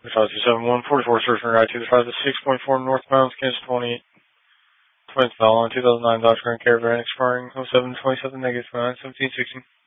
5271, 44 search and ride to the 6.4 northbound, Kansas 20, Twins Bell on 2009 Dodge Grand Caravan expiring 0727 negative 91716.